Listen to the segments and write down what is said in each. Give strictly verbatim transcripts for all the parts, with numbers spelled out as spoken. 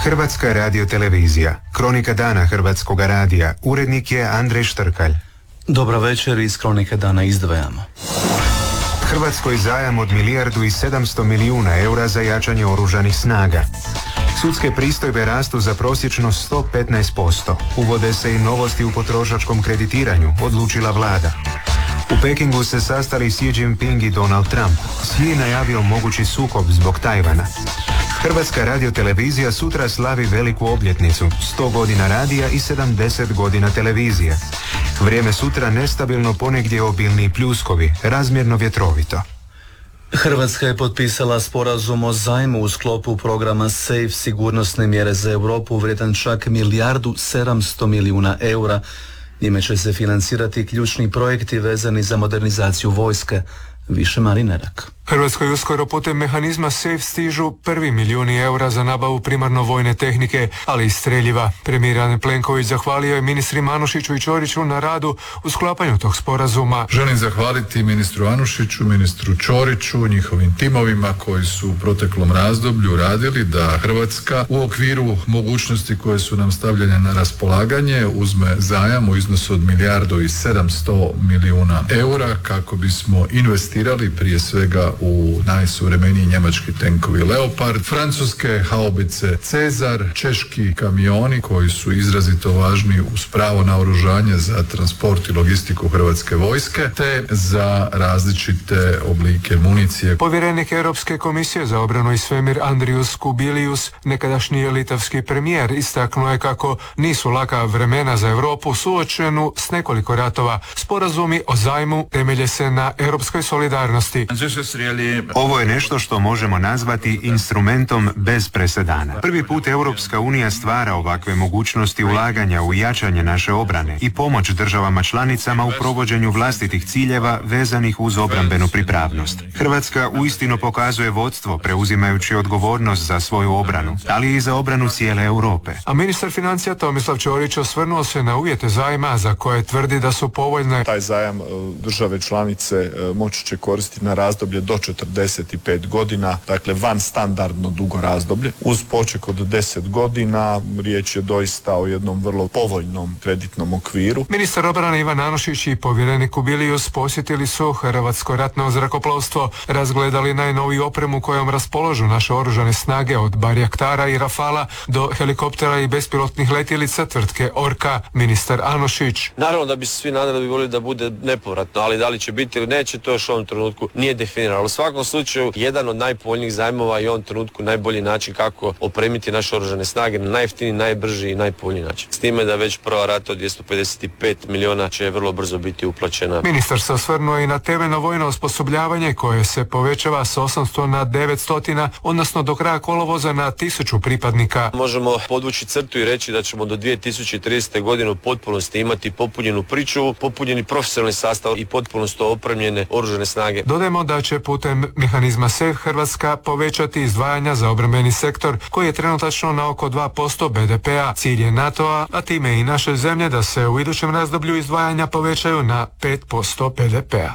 Hrvatska radiotelevizija, kronika dana Hrvatskog radija, urednik je Andrej Štrkalj. Dobra večer, iz kronike dana izdvajamo. Hrvatskoj zajam od milijardu i sedamsto milijuna eura za jačanje oružanih snaga. Sudske pristojbe rastu za prosječno sto petnaest posto. Uvode se i novosti u potrošačkom kreditiranju, odlučila vlada. U Pekingu se sastali Xi Jinping i Donald Trump. Xi najavio mogući sukob zbog Tajvana. Hrvatska radiotelevizija sutra slavi veliku obljetnicu, sto godina radija i sedamdeset godina televizije. Vrijeme sutra nestabilno, ponegdje obilni pljuskovi, razmjerno vjetrovito. Hrvatska je potpisala sporazum o zajmu u sklopu programa SAFE sigurnosne mjere za Europu vrijedan čak milijardu sedamsto milijuna eura. Njime će se financirati ključni projekti vezani za modernizaciju vojske. Više Marina Rak. Hrvatskoj uskoro putem mehanizma SAFE stižu prvi milijuni eura za nabavu primarno vojne tehnike, ali i streljiva. Premijer Andrej Plenković zahvalio je ministrima Anušiću i Ćoriću na radu u sklapanju tog sporazuma. Želim zahvaliti ministru Anušiću, ministru Ćoriću, njihovim timovima koji su u proteklom razdoblju radili da Hrvatska u okviru mogućnosti koje su nam stavljene na raspolaganje uzme zajam u iznosu od milijardu i sedamsto milijuna eura kako bismo investirali prije svega u najsuvremeniji njemački tenkovi Leopard, francuske haubice Cezar, češki kamioni koji su izrazito važni uz pravo naoružanje za transport i logistiku hrvatske vojske, te za različite oblike municije. Povjerenik Europske komisije za obranu i svemir Andrius Kubilius, nekadašnji litavski premijer, istaknuo je kako nisu laka vremena za Europu suočenu s nekoliko ratova. Sporazumi o zajmu temelje se na europskoj solidarnosti. Ovo je nešto što možemo nazvati instrumentom bez presedana. Prvi put Europska unija stvara ovakve mogućnosti ulaganja u jačanje naše obrane i pomoć državama članicama u provođenju vlastitih ciljeva vezanih uz obrambenu pripravnost. Hrvatska uistinu pokazuje vodstvo preuzimajući odgovornost za svoju obranu, ali i za obranu cijele Europe. A ministar financija Tomislav Ćorić osvrnuo se na uvjete zajma za koje tvrdi da su povoljne. Taj zajam države članice moći će koristiti na razdoblje do četrdeset pet godina, dakle van standardno dugo razdoblje. Uz poček od deset godina riječ je doista o jednom vrlo povoljnom kreditnom okviru. Ministar obrane Ivan Anušić i povjerenik Kubilius posjetili su Hrvatsko ratno zrakoplovstvo, razgledali najnoviju opremu kojom raspolažu naše oružane snage od Barjaktara i Rafala do helikoptera i bespilotnih letjelica tvrtke Orka. Ministar Anušić: naravno da bi se svi nadali da bi volili da bude nepovratno, ali da li će biti ili neće, to još u ovom trenutku nije definirano. U svakom slučaju jedan od najpovoljnijih zajmova i u ovom trenutku najbolji način kako opremiti naše oružane snage na najjeftiniji, najbrži i najpovoljniji način. S time da već prva rata od dvjesto pedeset pet milijuna će vrlo brzo biti uplaćena. Ministar se osvrnuo i na temeljno vojno osposobljavanje koje se povećava s osamsto na devetsto, odnosno do kraja kolovoza na tisuću pripadnika. Možemo podvući crtu i reći da ćemo do dvije tisuće tridesete godine u potpunosti imati popunjenu pričuvu, popunjeni profesionalni sastav i potpunosti opremljene oružane snage. Dodajmo da će putem mehanizma SAFE Hrvatska povećati izdvajanja za obrambeni sektor koji je trenutačno na oko dva posto be de pe a. Cilj je NATO-a, a time i naše zemlje, da se u idućem razdoblju izdvajanja povećaju na pet posto be de pe a.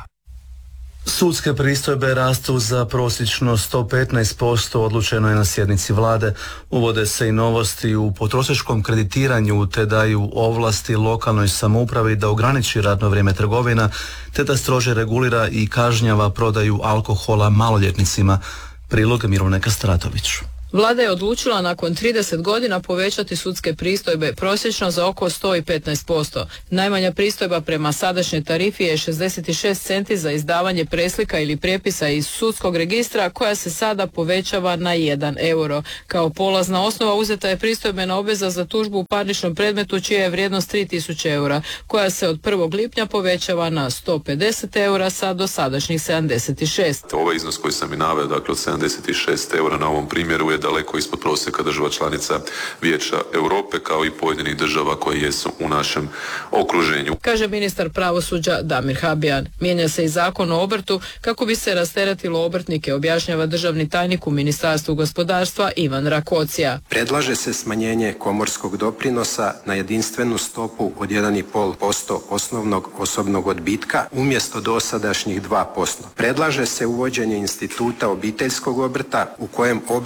Sudske pristojbe rastu za prosječno sto petnaest posto, odlučeno je na sjednici vlade. Uvode se i novosti u potrošačkom kreditiranju te daju ovlasti lokalnoj samoupravi da ograniči radno vrijeme trgovina te da strože regulira i kažnjava prodaju alkohola maloljetnicima. Prilog Mirovne Kastratović. Vlada je odlučila nakon trideset godina povećati sudske pristojbe prosječno za oko sto petnaest posto. Najmanja pristojba prema sadašnjoj tarifi je šezdeset šest centi za izdavanje preslika ili prijepisa iz sudskog registra, koja se sada povećava na jedan euro. Kao polazna osnova uzeta je pristojbena obveza za tužbu u parničnom predmetu čija je vrijednost tri tisuće eura, koja se od prvog lipnja povećava na sto pedeset eura sa dosadašnjih sedamdeset šest. Ovaj iznos koji sam i naveo, dakle od sedamdeset šest eura na ovom primjeru, je daleko ispod prosjeka država članica Vijeća Europe kao i pojedinih država koje jesu u našem okruženju. Kaže ministar pravosuđa Damir Habijan. Mijenja se i zakon o obrtu kako bi se rasteretilo obrtnike, objašnjava državni tajnik u Ministarstvu gospodarstva Ivan Rakocija. Predlaže se smanjenje komorskog doprinosa na jedinstvenu stopu od jedan i pol posto osnovnog osobnog odbitka umjesto dosadašnjih dva posto. Predlaže se uvođenje instituta obiteljskog obrta u kojem obrtniku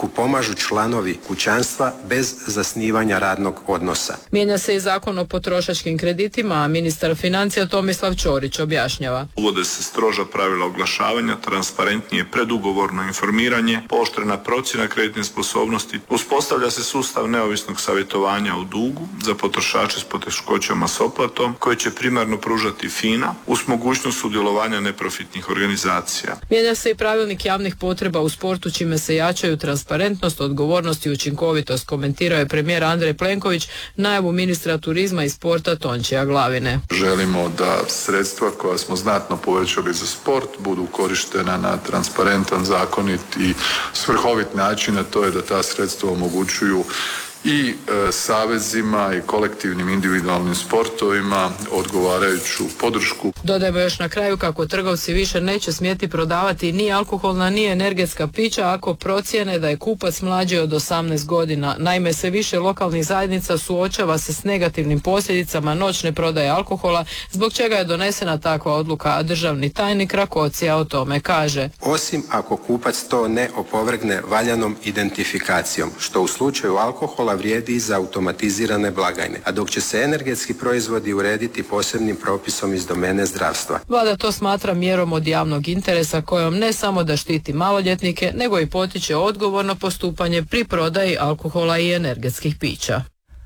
ako pomažu članovi kućanstva bez zasnivanja radnog odnosa. Mijenja se i zakon o potrošačkim kreditima, a ministar financija Tomislav Ćorić objašnjava. Uvode se stroža pravila oglašavanja, transparentnije predugovorno informiranje, pooštrena procjena kreditne sposobnosti, uspostavlja se sustav neovisnog savjetovanja o dugu za potrošače s poteškoćama s otplatom, koje će primarno pružati FINA uz mogućnost sudjelovanja neprofitnih organizacija. Mijenja se i pravilnik javnih potreba u sportu, čime se jačaju transparentnost, odgovornost i učinkovitost, komentirao je premijer Andrej Plenković najavu ministra turizma i sporta Tončija Glavine. Želimo da sredstva koja smo znatno povećali za sport budu korištena na transparentan, zakonit i svrhovit način, a to je da ta sredstva omogućuju i e, savezima i kolektivnim individualnim sportovima odgovarajuću podršku. Dodajmo još na kraju kako trgovci više neće smjeti prodavati ni alkoholna ni energetska pića ako procijene da je kupac mlađi od osamnaest godina. Naime, sve više lokalnih zajednica suočava se s negativnim posljedicama noćne prodaje alkohola, zbog čega je donesena takva odluka, a državni tajnik Rakocija o tome kaže. Osim ako kupac to ne opovrgne valjanom identifikacijom, što u slučaju alkohola vrijedi i za automatizirane blagajne, a dok će se energetski proizvodi urediti posebnim propisom iz domene zdravstva. Vlada to smatra mjerom od javnog interesa kojom ne samo da štiti maloljetnike, nego i potiče odgovorno postupanje pri prodaji alkohola i energetskih pića.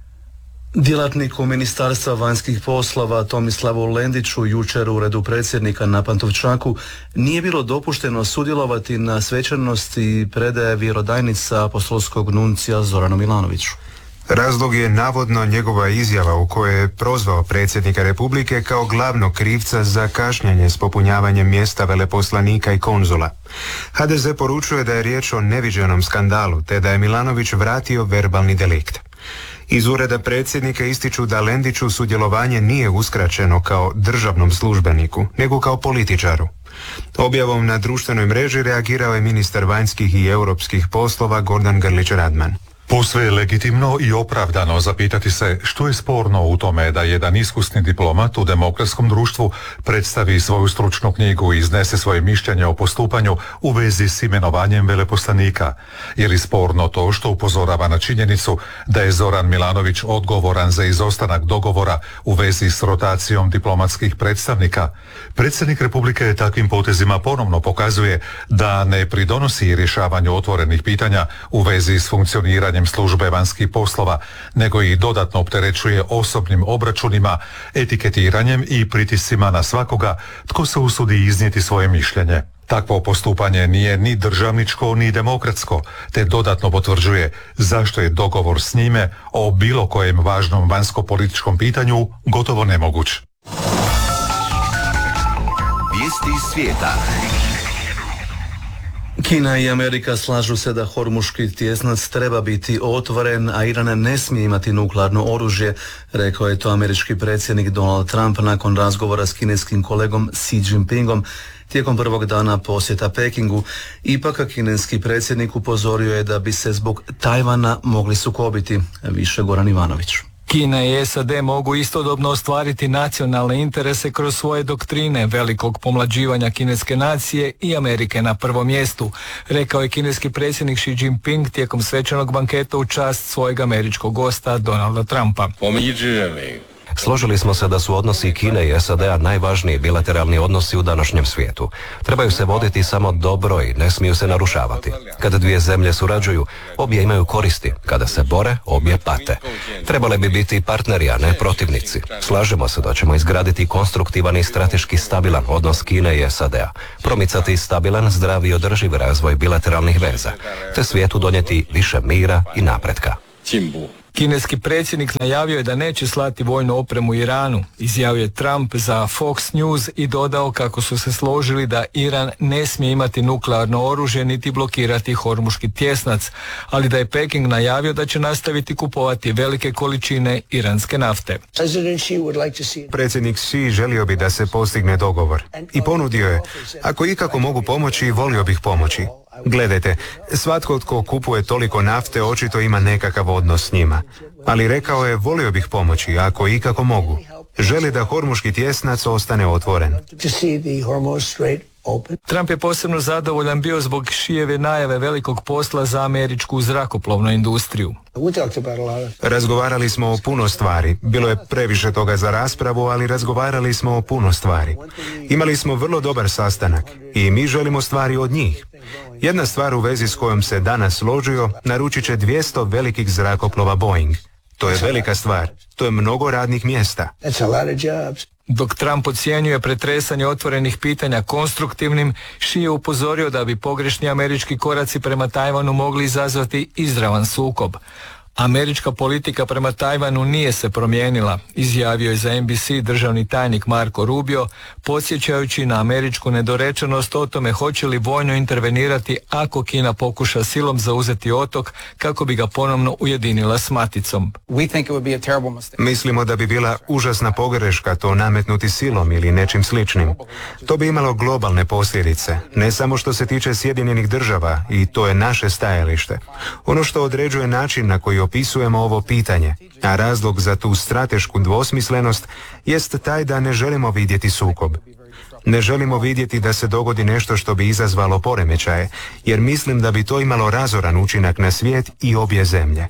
Djelatniku Ministarstva vanjskih poslova Tomislavu Lendiću jučer u uredu predsjednika na Pantovčaku nije bilo dopušteno sudjelovati na svečanosti predaje vjerodajnica apostolskog nuncija Zoranu Milanoviću. Razlog je navodno njegova izjava u kojoj je prozvao predsjednika Republike kao glavnog krivca za kašnjenje s popunjavanjem mjesta veleposlanika i konzula. ha de ze poručuje da je riječ o neviđenom skandalu te da je Milanović vratio verbalni delikt. Iz ureda predsjednika ističu da Lendiću sudjelovanje nije uskraćeno kao državnom službeniku, nego kao političaru. Objavom na društvenoj mreži reagirao je ministar vanjskih i europskih poslova Gordan Grlić Radman. Posve je legitimno i opravdano zapitati se što je sporno u tome da jedan iskusni diplomat u demokratskom društvu predstavi svoju stručnu knjigu i iznese svoje mišljenje o postupanju u vezi s imenovanjem veleposlanika. Je li sporno to što upozorava na činjenicu da je Zoran Milanović odgovoran za izostanak dogovora u vezi s rotacijom diplomatskih predstavnika? Predsjednik Republike takvim potezima ponovno pokazuje da ne pridonosi rješavanju otvorenih pitanja u vezi s funkcioniranjem službe vanjskih poslova, nego i dodatno opterećuje osobnim obračunima, etiketiranjem i pritiscima na svakoga tko se usudi iznijeti svoje mišljenje. Takvo postupanje nije ni državničko ni demokratsko, te dodatno potvrđuje zašto je dogovor s njime o bilo kojem važnom vanjsko-političkom pitanju gotovo nemoguć. Vijesti iz svijeta. Kina i Amerika slažu se da Hormuški tjesnac treba biti otvoren, a Iran ne smije imati nuklearno oružje, rekao je to američki predsjednik Donald Trump nakon razgovora s kineskim kolegom Xi Jinpingom tijekom prvog dana posjeta Pekingu. Ipak kineski predsjednik upozorio je da bi se zbog Tajvana mogli sukobiti. Više Goran Ivanović. Kina i es a de mogu istodobno ostvariti nacionalne interese kroz svoje doktrine velikog pomlađivanja kineske nacije i Amerike na prvom mjestu, rekao je kineski predsjednik Xi Jinping tijekom svečanog banketa u čast svojeg američkog gosta Donalda Trumpa. Složili smo se da su odnosi Kine i es a de-a najvažniji bilateralni odnosi u današnjem svijetu. Trebaju se voditi samo dobro i ne smiju se narušavati. Kada dvije zemlje surađuju, obje imaju koristi. Kada se bore, obje pate. Trebali bi biti partneri, a ne protivnici. Slažemo se da ćemo izgraditi konstruktivan i strateški stabilan odnos Kine i es a de-a, promicati stabilan, zdrav i održiv razvoj bilateralnih veza, te svijetu donijeti više mira i napretka. Kineski predsjednik najavio je da neće slati vojnu opremu Iranu, izjavio je Trump za Fox News i dodao kako su se složili da Iran ne smije imati nuklearno oružje niti blokirati Hormuški tjesnac, ali da je Peking najavio da će nastaviti kupovati velike količine iranske nafte. Predsjednik Xi želio bi da se postigne dogovor i ponudio je, ako ikako mogu pomoći, volio bih pomoći. Gledajte, svatko tko kupuje toliko nafte očito ima nekakav odnos s njima. Ali rekao je, volio bih pomoći, ako ikako mogu. Želi da Hormuški tjesnac ostane otvoren. Trump je posebno zadovoljan bio zbog Šijeve najave velikog posla za američku zrakoplovnu industriju. Razgovarali smo o puno stvari. Bilo je previše toga za raspravu, ali razgovarali smo o puno stvari. Imali smo vrlo dobar sastanak i mi želimo stvari od njih. Jedna stvar u vezi s kojom se danas složio, naručit će dvjesto velikih zrakoplova Boeing. To je velika stvar. To je mnogo radnih mjesta. Dok Trump ocjenjuje pretresanje otvorenih pitanja konstruktivnim, Xi je upozorio da bi pogrešni američki koraci prema Tajvanu mogli izazvati izravan sukob. Američka politika prema Tajvanu nije se promijenila, izjavio je za N B C državni tajnik Marco Rubio, podsjećajući na američku nedorečenost o tome hoće li vojno intervenirati ako Kina pokuša silom zauzeti otok kako bi ga ponovno ujedinila s maticom. Mislimo da bi bila užasna pogreška to nametnuti silom ili nečim sličnim. To bi imalo globalne posljedice, ne samo što se tiče Sjedinjenih država, i to je naše stajalište. Ono što određuje način na koji opisujemo ovo pitanje, a razlog za tu stratešku dvosmislenost jest taj da ne želimo vidjeti sukob. Ne želimo vidjeti da se dogodi nešto što bi izazvalo poremećaje, jer mislim da bi to imalo razoran učinak na svijet i obje zemlje.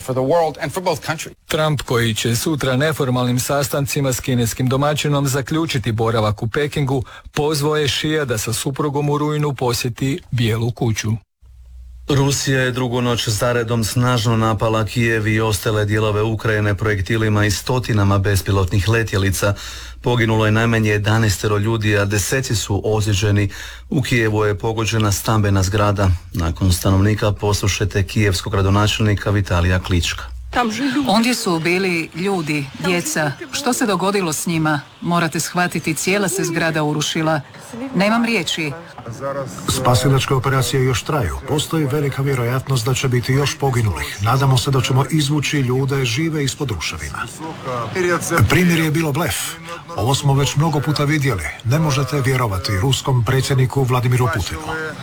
Trump, koji će sutra neformalnim sastancima s kineskim domaćinom zaključiti boravak u Pekingu, pozvao je Xija da sa suprugom u rujnu posjeti Bijelu kuću. Rusija je drugu noć zaredom snažno napala Kijev i ostale dijelove Ukrajine projektilima i stotinama bespilotnih letjelica. Poginulo je najmanje jedanaestero ljudi, a deseci su ozlijeđeni. U Kijevu je pogođena stambena zgrada. Nakon stanovnika poslušajte kijevskog gradonačelnika Vitalija Klička. Ondje su bili ljudi, djeca. Što se dogodilo s njima? Morate shvatiti, cijela se zgrada urušila. Nemam riječi. Spasilačke operacije još traju. Postoji velika vjerojatnost da će biti još poginulih. Nadamo se da ćemo izvući ljude žive ispod ruševina. Primjer je bilo blef. Ovo smo već mnogo puta vidjeli. Ne možete vjerovati ruskom predsjedniku Vladimiru Putinu.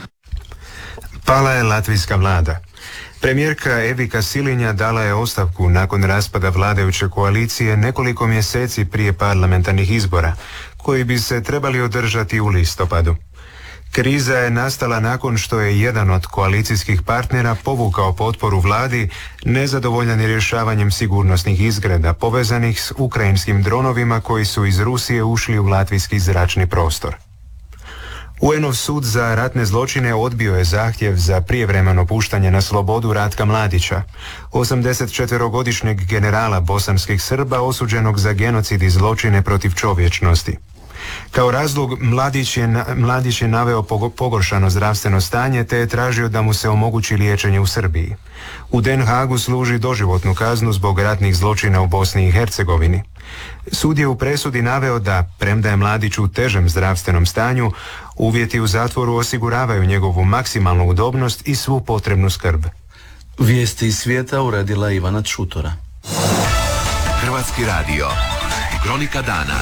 Pala je latvijska vlada. Premijerka Evika Silinja dala je ostavku nakon raspada vladajuće koalicije nekoliko mjeseci prije parlamentarnih izbora, koji bi se trebali održati u listopadu. Kriza je nastala nakon što je jedan od koalicijskih partnera povukao potporu vladi, nezadovoljan rješavanjem sigurnosnih izgreda povezanih s ukrajinskim dronovima koji su iz Rusije ušli u latvijski zračni prostor. U en ov sud za ratne zločine odbio je zahtjev za prijevremeno puštanje na slobodu Ratka Mladića, osamdesetčetverogodišnjeg generala bosanskih Srba osuđenog za genocid i zločine protiv čovječnosti. Kao razlog Mladić je, Mladić je naveo pogoršano zdravstveno stanje te je tražio da mu se omogući liječenje u Srbiji. U Den Haagu služi doživotnu kaznu zbog ratnih zločina u Bosni i Hercegovini. Sud je u presudi naveo da, premda je Mladić u težem zdravstvenom stanju, uvjeti u zatvoru osiguravaju njegovu maksimalnu udobnost i svu potrebnu skrb. Vijesti iz svijeta uredila Ivana Čutora. Hrvatski radio. Kronika dana.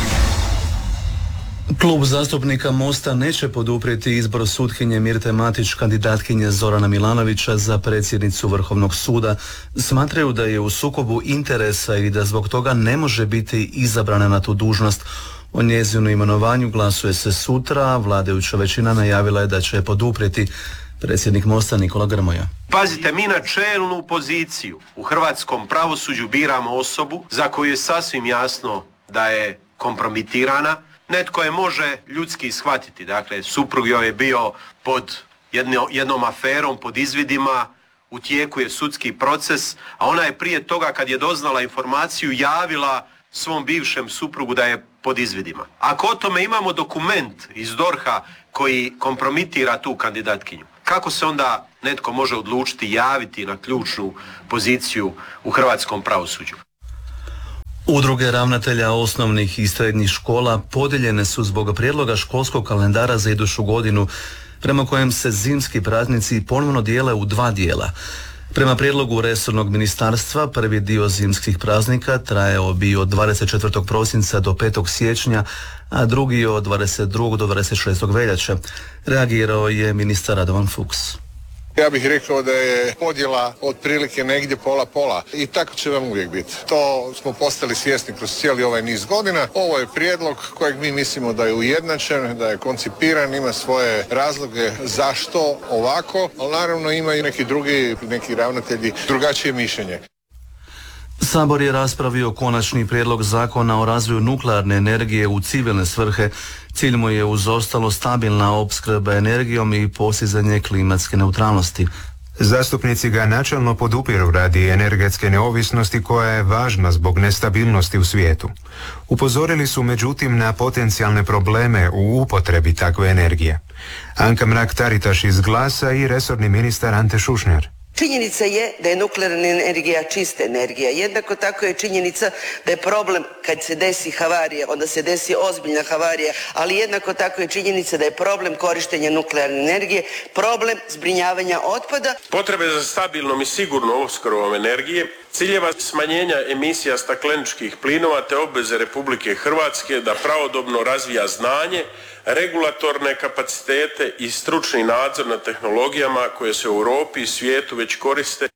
Klub zastupnika Mosta neće poduprijeti izbor sutkinje Mirte Matić, kandidatkinje Zorana Milanovića za predsjednicu Vrhovnog suda. Smatraju da je u sukobu interesa i da zbog toga ne može biti izabrana na tu dužnost. O njezinu imenovanju glasuje se sutra, vladajuća većina najavila je da će poduprijeti. Predsjednik Mosta Nikola Grmoja. Pazite, mi na čelnu poziciju u hrvatskom pravosuđu biramo osobu za koju je sasvim jasno da je kompromitirana. Netko je može ljudski shvatiti, dakle, suprug joj je bio pod jedno, jednom aferom, pod izvidima, u tijeku je sudski proces, a ona je prije toga kad je doznala informaciju javila svom bivšem suprugu da je pod izvidima. Ako o tome imamo dokument iz dorha koji kompromitira tu kandidatkinju, kako se onda netko može odlučiti javiti na ključnu poziciju u hrvatskom pravosuđu? Udruge ravnatelja osnovnih i srednjih škola podijeljene su zbog prijedloga školskog kalendara za iduću godinu, prema kojem se zimski praznici ponovno dijele u dva dijela. Prema prijedlogu resornog ministarstva, prvi dio zimskih praznika trajao bi od dvadeset četvrtog prosinca do petog siječnja, a drugi od dvadeset drugog do dvadeset šestog veljače. Reagirao je ministar Radovan Fuchs. Ja bih rekao da je podjela otprilike negdje pola-pola i tako će vam uvijek biti. To smo postali svjesni kroz cijeli ovaj niz godina. Ovo je prijedlog kojeg mi mislimo da je ujednačen, da je koncipiran, ima svoje razloge zašto ovako, ali naravno ima i neki drugi, neki ravnatelji drugačije mišljenje. Sabor je raspravio konačni prijedlog zakona o razvoju nuklearne energije u civilne svrhe. Cilj mu je uz ostalo stabilna opskrba energijom i postizanje klimatske neutralnosti. Zastupnici ga načelno podupiru radi energetske neovisnosti koja je važna zbog nestabilnosti u svijetu. Upozorili su međutim na potencijalne probleme u upotrebi takve energije. Anka Mrak-Taritaš iz Glasa i resorni ministar Ante Šušnjar. Činjenica je da je nuklearna energija čista energija. Jednako tako je činjenica da je problem kad se desi havarija, onda se desi ozbiljna havarija, ali jednako tako je činjenica da je problem korištenja nuklearne energije, problem zbrinjavanja otpada. Potrebe za stabilnom i sigurnom opskrbom energije, ciljeva smanjenja emisija stakleničkih plinova te obveze Republike Hrvatske da pravodobno razvija znanje, regulatorne kapacitete i stručni nadzor nad tehnologijama koje se u Europi i svijetu već koriste.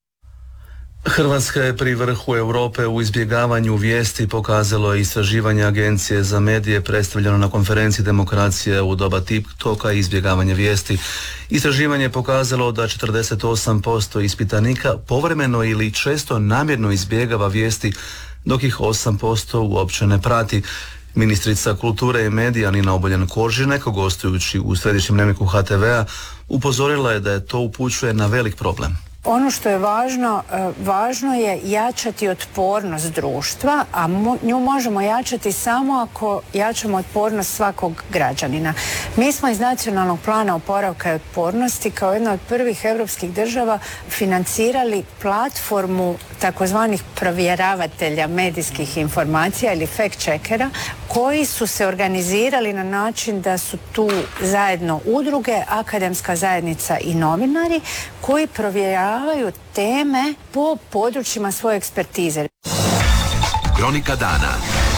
Hrvatska je pri vrhu Europe u izbjegavanju vijesti, pokazalo je istraživanje Agencije za medije predstavljeno na konferenciji Demokracije u doba TikToka i izbjegavanje vijesti. Istraživanje je pokazalo da četrdeset osam posto ispitanika povremeno ili često namjerno izbjegava vijesti, dok ih osam posto uopće ne prati. Ministrica kulture i medija Nina Obuljen-Koržinek, gostujući u središnjem dnevniku H T V-a, upozorila je da je to upućuje na velik problem. Ono što je važno, važno je jačati otpornost društva, a nju možemo jačati samo ako jačamo otpornost svakog građanina. Mi smo iz Nacionalnog plana oporavka i otpornosti kao jedna od prvih europskih država financirali platformu takozvanih provjeravatelja medijskih informacija ili fact-checkera koji su se organizirali na način da su tu zajedno udruge, akademska zajednica i novinari koji provjeravaju teme po područjima svoje ekspertize. Kronika dana.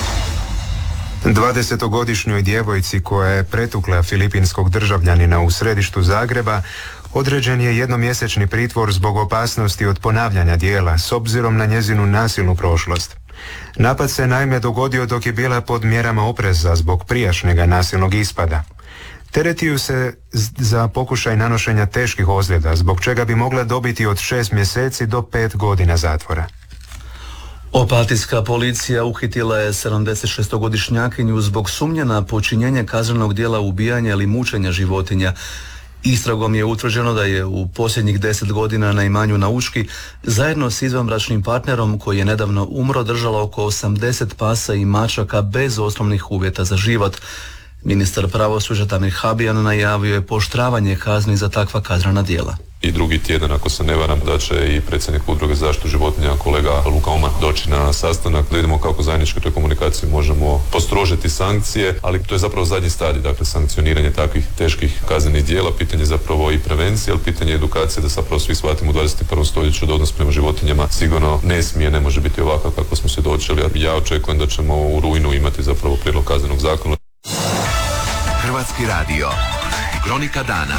dvadesetogodišnjoj djevojci koja je pretukla filipinskog državljanina u središtu Zagreba određen je jednomjesečni pritvor zbog opasnosti od ponavljanja djela s obzirom na njezinu nasilnu prošlost. Napad se naime dogodio dok je bila pod mjerama opreza zbog prijašnjega nasilnog ispada. Teretiju se za pokušaj nanošenja teških ozljeda, zbog čega bi mogla dobiti od šest mjeseci do pet godina zatvora. Opatijska policija uhitila je sedamdesetšestogodišnjakinju zbog sumnje na počinjenje kaznenog djela ubijanja ili mučenja životinja. Istragom je utvrđeno da je u posljednjih deset godina na imanju na Učki zajedno s izvanbračnim partnerom koji je nedavno umro držala oko osamdeset pasa i mačaka bez osnovnih uvjeta za život. Ministar pravosuđa Damir Habijan najavio je pooštravanje kazni za takva kaznena djela. I drugi tjedan, ako se ne varam, da će i predsjednik udruge zaštitu životinja, kolega Luka Omar, doći na sastanak da vidimo kako zajednički u toj komunikaciji možemo postrožiti sankcije, ali to je zapravo zadnji stadij, dakle sankcioniranje takvih teških kaznenih djela, pitanje zapravo i prevencije, ali pitanje edukacije da zapravo svi shvatimo u dvadeset prvom stoljeću da odnos prema životinjama sigurno ne smije, ne može biti ovakav kako smo svjedočili. Ja očekujem da ćemo u rujnu imati zapravo prijedlog kaznenog zakona. Hrvatski radio. Kronika dana.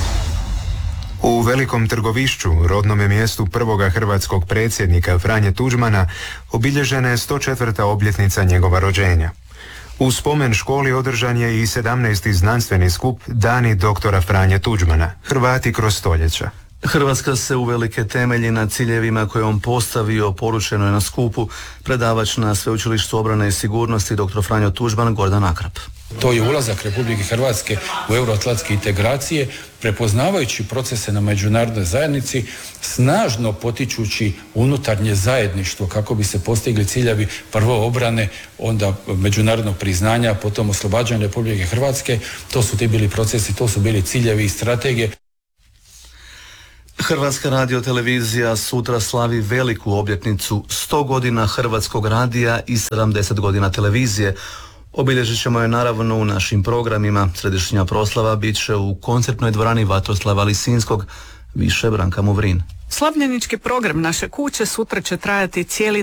U Velikom Trgovišću, rodnome mjestu prvoga hrvatskog predsjednika Franje Tuđmana, obilježena je sto četvrta obljetnica njegova rođenja. U spomen školi održan je i sedamnaesti znanstveni skup Dani doktora Franje Tuđmana, Hrvati kroz stoljeća. Hrvatska se uvelike temelji na ciljevima koje on postavio, poručeno je na skupu predavač na Sveučilištu obrane i sigurnosti dr. Franjo Tuđman Gordan Akrap. To je ulazak Republike Hrvatske u euroatlantske integracije, prepoznavajući procese na međunarodnoj zajednici, snažno potičući unutarnje zajedništvo kako bi se postigli ciljevi prvo obrane, onda međunarodnog priznanja, potom oslobađanja Republike Hrvatske. To su ti bili procesi, to su bili ciljevi i strategije. Hrvatska radiotelevizija sutra slavi veliku obljetnicu sto godina Hrvatskog radija i sedamdeset godina televizije. Obilježit ćemo je naravno u našim programima. Središnja proslava bit će u koncertnoj dvorani Vatroslava Lisinskog, više Branka Muvrin. Slavljenički program naše kuće sutra će trajati cijeli dan.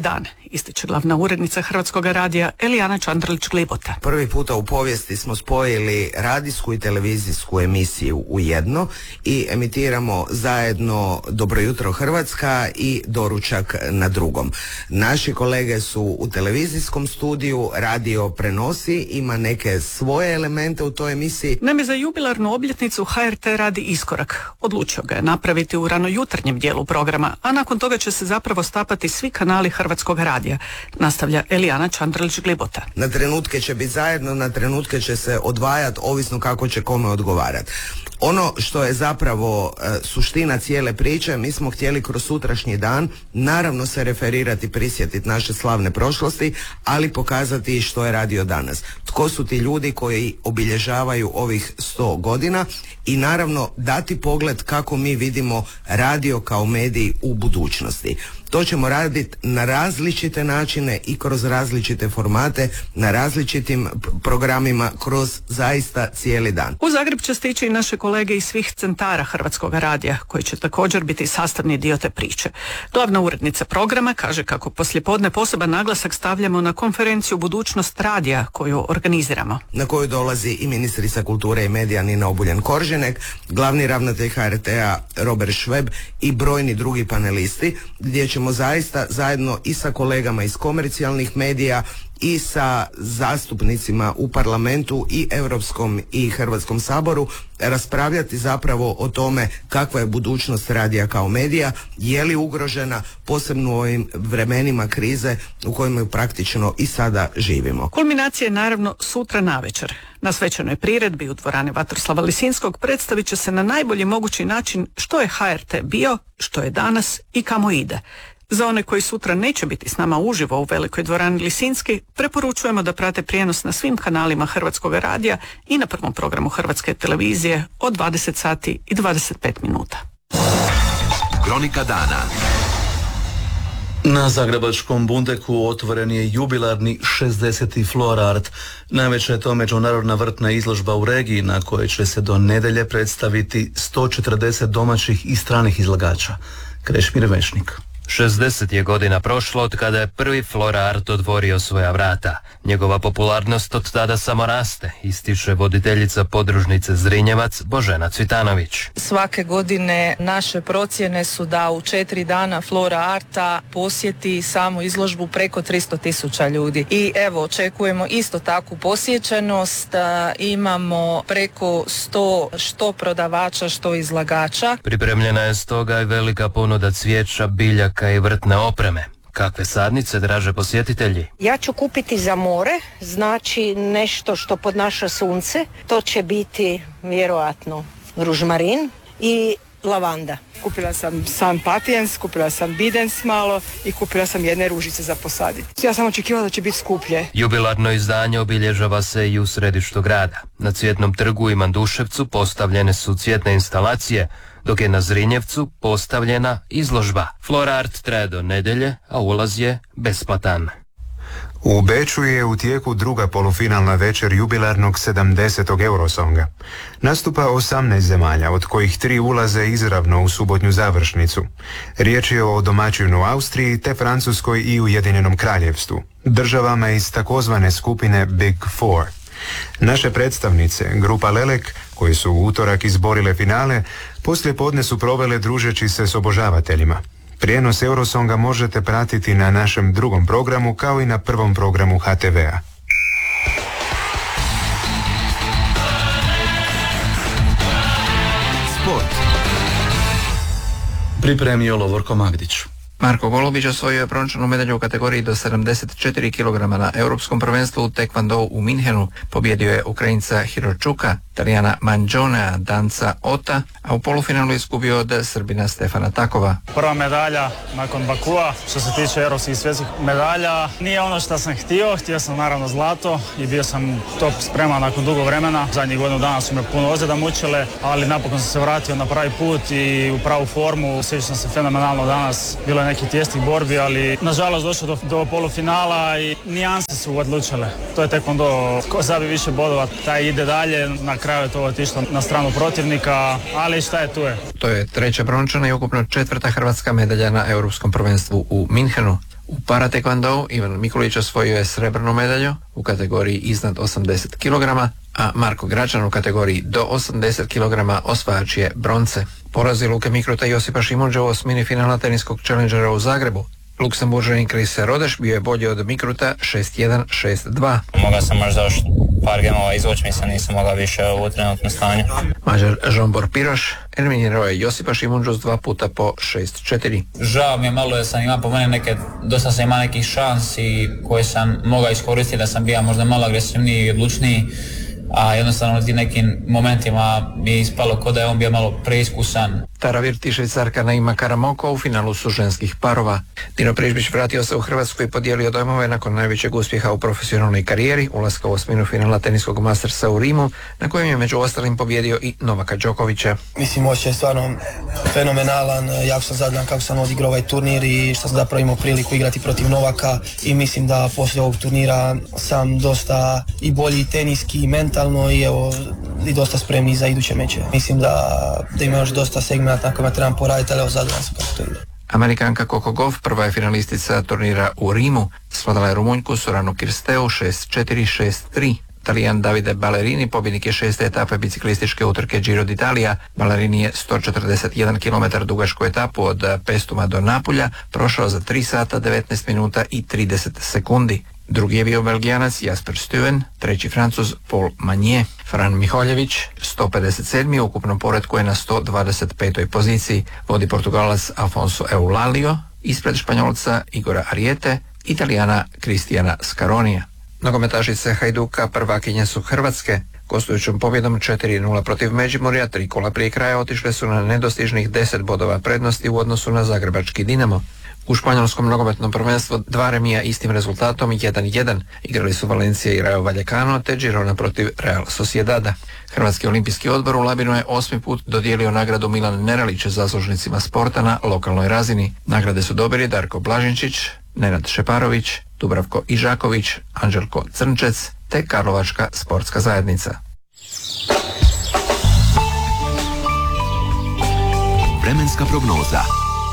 ističe glavna urednica Hrvatskog radija Elijana Čandrlić-Glibota. Prvi puta u povijesti smo spojili radijsku i televizijsku emisiju u jedno i emitiramo zajedno Dobro jutro Hrvatska i Doručak na drugom. Naši kolege su u televizijskom studiju, radio prenosi, ima neke svoje elemente u toj emisiji. Naime, za jubilarnu obljetnicu H R T radi iskorak. Odlučio ga je napraviti u ranojutarnjem dijelu programa, a nakon toga će se zapravo stapati svi kanali Hrvatskog radija, nastavlja Elijana Čandrlić-Glibota. Na trenutke će biti zajedno, na trenutke će se odvajati, ovisno kako će kome odgovarati. Ono što je zapravo e, suština cijele priče, mi smo htjeli kroz sutrašnji dan naravno se referirati, prisjetiti naše slavne prošlosti, ali pokazati što je radio danas. Tko su ti ljudi koji obilježavaju ovih sto godina i naravno dati pogled kako mi vidimo radio kao medij u budućnosti. To ćemo raditi na različite načine i kroz različite formate, na različitim programima, kroz zaista cijeli dan. U Zagreb će stići i naše kolege iz svih centara Hrvatskog radija, koji će također biti sastavni dio te priče. Glavna urednica programa kaže kako poslijepodne poseban naglasak stavljamo na konferenciju Budućnost radija koju organiziramo. Na koju dolazi i ministrica kulture i medija Nina Obuljen-Koržinek, glavni ravnatelj H R T-a Robert Šveb i brojni drugi panelisti, gdje ćemo zaista zajedno i sa kolegama iz komercijalnih medija i sa zastupnicima u parlamentu i Europskom i Hrvatskom saboru raspravljati zapravo o tome kakva je budućnost radija kao medija, je li ugrožena, posebno u ovim vremenima krize u kojima praktično i sada živimo. Kulminacija je naravno sutra navečer. Na svečanoj priredbi u dvorani Vatroslava Lisinskog predstavit će se na najbolji mogući način što je H R T bio, što je danas i kamo ide. Za one koji sutra neće biti s nama uživo u velikoj dvorani Lisinski, preporučujemo da prate prijenos na svim kanalima Hrvatskog radija i na prvom programu Hrvatske televizije od dvadeset sati i dvadeset pet minuta. Kronika dana. Na zagrebačkom Bundeku otvoren je jubilarni šezdeseti Flora Art. Najveća je to međunarodna vrtna izložba u regiji na kojoj će se do nedjelje predstaviti sto četrdeset domaćih i stranih izlagača. Krešimir Vešnik. šezdeset je godina prošlo od kada je prvi Flora Art otvorio svoja vrata. Njegova popularnost od tada samo raste, ističe voditeljica podružnice Zrinjevac Božena Cvitanović. Svake godine naše procjene su da u četiri dana Flora Arta posjeti samu izložbu preko tristo tisuća ljudi. I evo, očekujemo isto takvu posjećenost. Imamo preko sto što prodavača, što izlagača. Pripremljena je stoga i velika ponuda cvijeća, biljaka i vrtne opreme. Kakve sadnice draže posjetitelji? Ja ću kupiti za more, znači nešto što podnaša sunce. To će biti vjerojatno ružmarin i lavanda. Kupila sam San Patiens, kupila sam Bidens malo i kupila sam jedne ružice za posaditi. Ja sam očekivala da će biti skuplje. Jubilarno izdanje obilježava se i u središtu grada. Na Cvjetnom trgu i Manduševcu postavljene su cvjetne instalacije, dok je na Zrinjevcu postavljena izložba. Flora Art traje do nedjelje, a ulaz je besplatan. U Beču je u tijeku druga polufinalna večer jubilarnog sedamdesetog Eurosonga. Nastupa osamnaest zemalja, od kojih tri ulaze izravno u subotnju završnicu. Riječ je o domaćinu Austriji te Francuskoj i Ujedinjenom Kraljevstvu, državama iz takozvane skupine Big Four. Naše predstavnice, grupa Lelek, koji su u utorak izborile finale, poslije podne su provele družeći se s obožavateljima. Prijenos Eurosonga možete pratiti na našem drugom programu kao i na prvom programu H T V-a. Sport. Pripremio Lovorko Magdić. Marko Golubić osvojio je brončanu medalju u kategoriji do sedamdeset četiri kilograma na Europskom prvenstvu u Taekwondo u Minhenu. Pobjedio je Ukrajinca Hiročuka, Talijana Manđonea, Danca Ota, a u polufinalu izgubio od Srbina Stefana Takova. Prva medalja nakon Bakua, što se tiče europskih i svjetskih medalja, nije ono što sam htio, htio sam naravno zlato i bio sam top spreman nakon dugo vremena. Zadnjih godinu dana su me puno ozljeda mučile, ali napokon sam se vratio na pravi put i u pravu formu. Osjećam sam se fenomenalno danas, bilo je neki tijestih borbi, ali nažalost došlo do, do polufinala i nijanse su odlučile. To je taekwondo, ko zabi više bodova, taj ide dalje, na kraju je to otišlo na stranu protivnika, ali šta je tu je. To je treća brončana i ukupno četvrta hrvatska medalja na Europskom prvenstvu u Minhenu. U paratekvandou Ivan Mikulić osvojio je srebrnu medalju u kategoriji iznad osamdeset kilograma, a Marko Gračan u kategoriji do osamdeset kilograma osvajač je bronce. Porazi Luke Mikruta i Josipa Šimunđa u osmini finala teniskog challengera u Zagrebu. Luksemburžanin Chris Rodeš bio je bolji od Mikruta šest jedan šest dva. Mogao sam možda još par gemova izvući, mislim nisam mogao više u trenutnom stanju. Mađar Žombor Piroš eliminirao je Josipa Šimunđu s dva puta po šest četiri. Žao mi je malo da sam imao po mene neke, dosta sam imao nekih šansi koje sam mogao iskoristiti, da sam bio možda malo agresivniji i odlučniji, a jednostavno u tim nekim momentima mi je ispalo kao da je on bio malo preiskusan. Tara Virti, Švicarka Naima Karamoko u finalu su ženskih parova. Dino Prižbić vratio se u Hrvatsku i podijelio dojmove nakon najvećeg uspjeha u profesionalnoj karijeri, ulaska u osminu finala teniskog Mastersa u Rimu, na kojem je među ostalim pobjedio i Novaka Đokovića. Mislim, osjećaj je stvarno fenomenalan, jako sam zadovoljan kako sam odigrao ovaj turnir i što sam zapravo imao priliku igrati protiv Novaka i mislim da poslije ovog turnira sam dosta i bolji teniski i mentalno i evo i dosta spremni za iduće meče. Mislim da, da ima još dosta segmenta na kojima trebam poraditi, ali evo zadovoljan sam kako to ide. Amerikanka Coco Gauff prva je finalistica turnira u Rimu, svladala je Rumunjku Soranu Kirsteu šest četiri šest tri. Talijan Davide Ballerini pobjednik je šeste etape biciklističke utrke Giro d'Italia. Ballerini je sto četrdeset jedan kilometar dugačku etapu od Pestuma do Napulja prošao za tri sata devetnaest minuta i trideset sekundi. Drugi je bio Belgijanac Jasper Stuyven, treći Francuz Paul Magnier. Fran Miholjević, sto pedeset sedmi u ukupnom poretku je na sto dvadeset petoj poziciji. Vodi Portugalac Afonso Eulalio, ispred Španjolca Igora Ariete, Italijana Kristijana Scaronija. Nogometašice Hajduka prvakinje su Hrvatske. Gostujućom pobjedom četiri nula protiv Međimurja, tri kola prije kraja otišle su na nedostižnih deset bodova prednosti u odnosu na zagrebački Dinamo. U španjolskom nogometnom prvenstvu dva remija istim rezultatom jedan jedan. Igrali su Valencija i Rayo Vallecano te Girona protiv Real Sociedada. Hrvatski olimpijski odbor u Labinu je osmi put dodijelio nagradu Milan Neralić zaslužnicima sporta na lokalnoj razini. Nagrade su dobili Darko Blažinčić, Nenad Šeparović, Dubravko Ižaković, Anđelko Crnčec te Karlovačka sportska zajednica. Vremenska prognoza.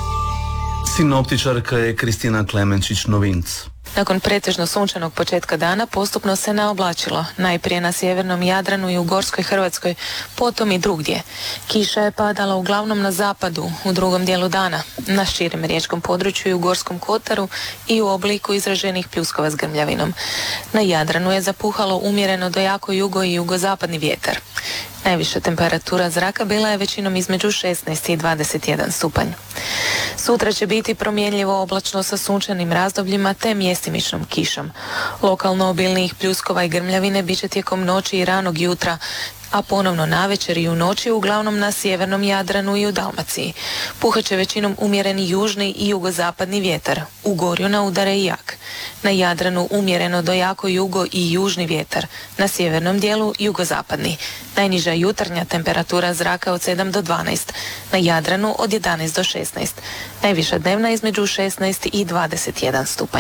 Sinoptičarka je Kristina Klemenčić-Novinc. Nakon pretežno sunčanog početka dana postupno se naoblačilo, najprije na sjevernom Jadranu i u Gorskoj Hrvatskoj, potom i drugdje. Kiša je padala uglavnom na zapadu, u drugom dijelu dana, na širem riječkom području i u Gorskom Kotaru i u obliku izraženih pljuskova s grmljavinom. Na Jadranu je zapuhalo umjereno do jako jugo i jugozapadni vjetar. Najviša temperatura zraka bila je većinom između šesnaest i dvadeset jedan stupanj. Sutra će biti promjenljivo oblačno sa sunčanim razdobljima te mjestimičnom kišom. Lokalno obilnijih pljuskova i grmljavine bit će tijekom noći i ranog jutra, a ponovno navečer i u noći uglavnom na sjevernom Jadranu i u Dalmaciji. Puhat će većinom umjereni južni i jugozapadni vjetar, u gorju na udare i jak. Na Jadranu umjereno do jako jugo i južni vjetar, na sjevernom dijelu jugozapadni. Najniža jutarnja temperatura zraka od sedam do dvanaest, na Jadranu od jedanaest do šesnaest. Najviša dnevna između šesnaest i dvadeset jedan stupanj.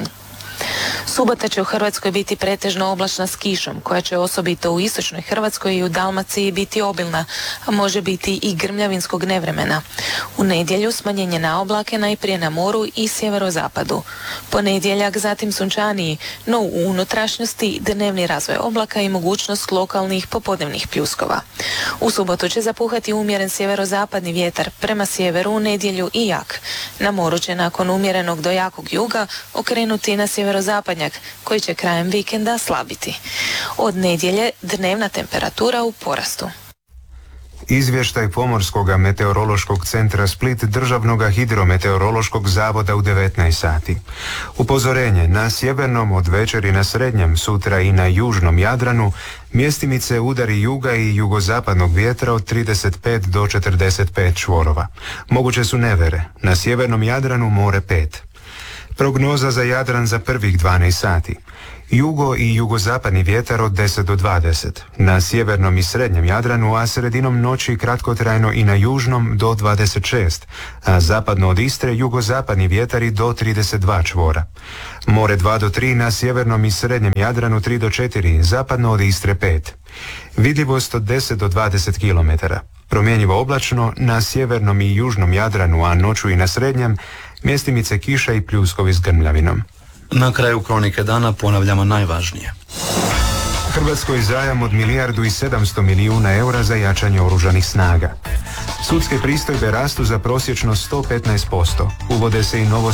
Subota će u Hrvatskoj biti pretežno oblačna s kišom, koja će osobito u istočnoj Hrvatskoj i u Dalmaciji biti obilna, a može biti i grmljavinskog nevremena. U nedjelju smanjenje na oblake najprije na moru i sjeverozapadu. Ponedjeljak zatim sunčaniji, no u unutrašnjosti dnevni razvoj oblaka i mogućnost lokalnih popodnevnih pljuskova. U subotu će zapuhati umjeren sjeverozapadni vjetar prema sjeveru u nedjelju i jak. Na moru će nakon umjerenog do jakog juga okrenuti na sjeverozapadnjak, koji će krajem vikenda slabiti. Od nedjelje dnevna temperatura u porastu. Izvještaj Pomorskog meteorološkog centra Split Državnog hidrometeorološkog zavoda u devetnaest sati. Upozorenje: na sjevernom od večeri na srednjem, sutra i na južnom Jadranu mjestimice udari juga i jugozapadnog vjetra od trideset pet do četrdeset pet čvorova. Moguće su nevere. Na sjevernom Jadranu more pet. Prognoza za Jadran za prvih dvanaest sati. Jugo i jugozapadni vjetar od deset do dvadeset. Na sjevernom i srednjem Jadranu, a sredinom noći kratkotrajno i na južnom do dvadeset šest, a zapadno od Istre jugozapadni vjetari do trideset dva čvora. More dva do tri na sjevernom i srednjem Jadranu, tri do četiri, zapadno od Istre pet. Vidljivost od deset do dvadeset kilometara. Promjenjivo oblačno na sjevernom i južnom Jadranu, a noću i na srednjem, Mjestimice kiša i pljuskovi s grmljavinom. Na kraju kronike dana ponavljamo najvažnije. Hrvatskoj zajam od milijardu i sedamsto milijuna eura za jačanje oružanih snaga. Sudske pristojbe rastu za prosječno sto petnaest posto. Uvode se i novosti